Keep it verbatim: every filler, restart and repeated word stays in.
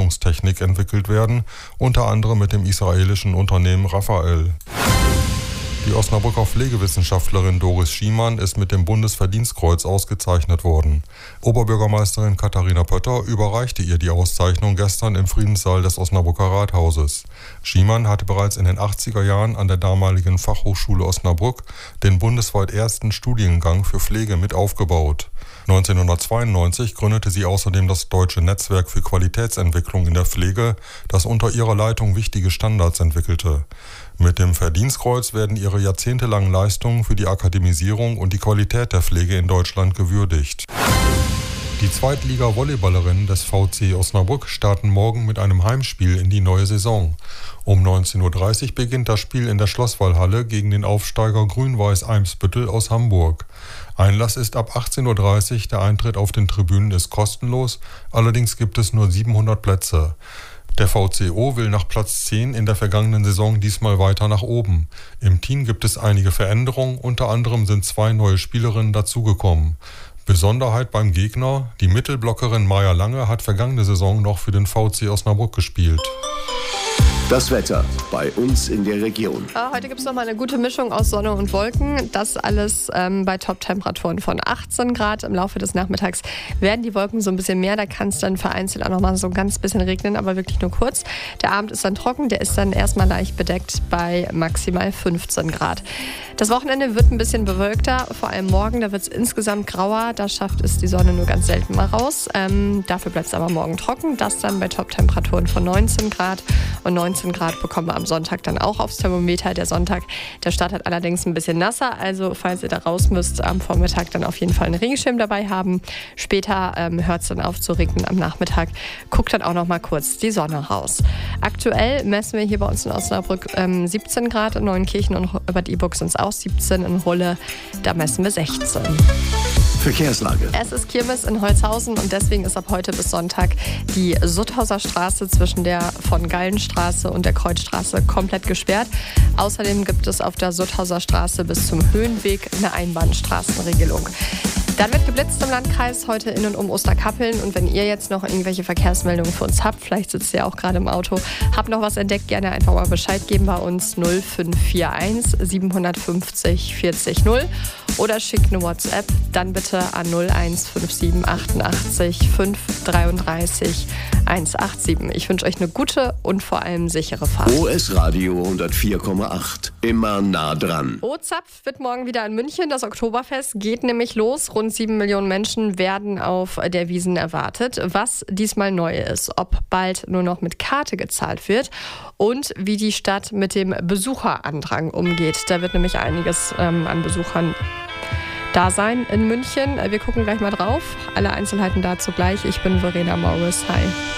Forschungstechnik entwickelt werden, unter anderem mit dem israelischen Unternehmen Rafael. Die Osnabrücker Pflegewissenschaftlerin Doris Schiemann ist mit dem Bundesverdienstkreuz ausgezeichnet worden. Oberbürgermeisterin Katharina Pötter überreichte ihr die Auszeichnung gestern im Friedenssaal des Osnabrücker Rathauses. Schiemann hatte bereits in den achtziger Jahren an der damaligen Fachhochschule Osnabrück den bundesweit ersten Studiengang für Pflege mit aufgebaut. neunzehnhundertzweiundneunzig gründete sie außerdem das Deutsche Netzwerk für Qualitätsentwicklung in der Pflege, das unter ihrer Leitung wichtige Standards entwickelte. Mit dem Verdienstkreuz werden ihre jahrzehntelangen Leistungen für die Akademisierung und die Qualität der Pflege in Deutschland gewürdigt. Die Zweitliga-Volleyballerinnen des V C Osnabrück starten morgen mit einem Heimspiel in die neue Saison. Um neunzehn Uhr dreißig beginnt das Spiel in der Schlosswallhalle gegen den Aufsteiger Grün-Weiß Eimsbüttel aus Hamburg. Einlass ist ab achtzehn Uhr dreißig, der Eintritt auf den Tribünen ist kostenlos, allerdings gibt es nur siebenhundert Plätze. Der V C O will nach Platz zehn in der vergangenen Saison diesmal weiter nach oben. Im Team gibt es einige Veränderungen, unter anderem sind zwei neue Spielerinnen dazugekommen. Besonderheit beim Gegner, die Mittelblockerin Maja Lange hat vergangene Saison noch für den V C Osnabrück gespielt. Das Wetter bei uns in der Region. Heute gibt es nochmal eine gute Mischung aus Sonne und Wolken. Das alles ähm, bei Top-Temperaturen von achtzehn Grad. Im Laufe des Nachmittags werden die Wolken so ein bisschen mehr. Da kann es dann vereinzelt auch nochmal so ein ganz bisschen regnen, aber wirklich nur kurz. Der Abend ist dann trocken. Der ist dann erstmal leicht bedeckt bei maximal fünfzehn Grad. Das Wochenende wird ein bisschen bewölkter. Vor allem morgen, da wird es insgesamt grauer. Da schafft es die Sonne nur ganz selten mal raus. Ähm, dafür bleibt es aber morgen trocken. Das dann bei Top-Temperaturen von neunzehn Grad. Und neunzehn Grad bekommen wir am Sonntag dann auch aufs Thermometer. Der Sonntag, der startet allerdings ein bisschen nasser. Also falls ihr da raus müsst, am Vormittag dann auf jeden Fall einen Regenschirm dabei haben. Später ähm, hört es dann auf zu regnen. Am Nachmittag guckt dann auch noch mal kurz die Sonne raus. Aktuell messen wir hier bei uns in Osnabrück ähm, siebzehn Grad. In Neunkirchen und Bad Iburg sind es auch siebzehn. In Rulle, da messen wir sechzehn. Verkehrslage. Es ist Kirmes in Holzhausen und deswegen ist ab heute bis Sonntag die Sutthauser Straße zwischen der von Gallenstraße und der Kreuzstraße komplett gesperrt. Außerdem gibt es auf der Sutthauser Straße bis zum Höhenweg eine Einbahnstraßenregelung. Dann wird geblitzt im Landkreis heute in und um Osterkappeln. Und wenn ihr jetzt noch irgendwelche Verkehrsmeldungen für uns habt, vielleicht sitzt ihr auch gerade im Auto, habt noch was entdeckt, gerne einfach mal Bescheid geben bei uns null fünf vier eins sieben fünf null vierzig null oder schickt eine WhatsApp, dann bitte an null eins fünf sieben achtundachtzig fünf dreiunddreißig hundertsiebenundachtzig. Ich wünsche euch eine gute und vor allem sichere Fahrt. O S Radio hundertvier Komma acht. Immer nah dran. O-Zapf wird morgen wieder in München. Das Oktoberfest geht nämlich los. Rund sieben Millionen Menschen werden auf der Wiesn erwartet. Was diesmal neu ist, ob bald nur noch mit Karte gezahlt wird und wie die Stadt mit dem Besucherandrang umgeht. Da wird nämlich einiges ähm, an Besuchern da sein in München. Wir gucken gleich mal drauf. Alle Einzelheiten dazu gleich. Ich bin Verena Morris. Hi.